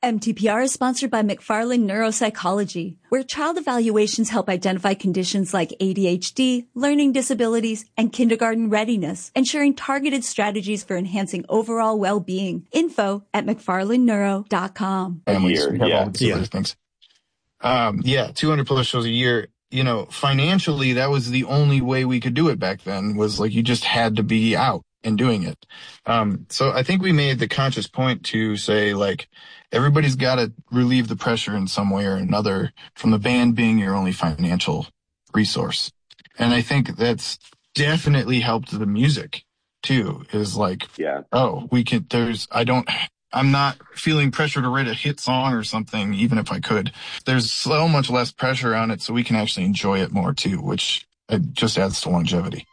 MTPR is sponsored by McFarland Neuropsychology, where child evaluations help identify conditions like ADHD, learning disabilities, and kindergarten readiness, ensuring targeted strategies for enhancing overall well-being. Info at mcfarlandneuro.com. A year, yeah. Things. 200 plus shows a year. You know, financially, that was the only way we could do it back then, was like you just had to be out and doing it. So I think we made the conscious point to say, like, everybody's got to relieve the pressure in some way or another from the band being your only financial resource. And I think that's definitely helped the music too, is like, I'm not feeling pressure to write a hit song or something, even if I could. There's so much less pressure on it, so we can actually enjoy it more too, which just adds to longevity.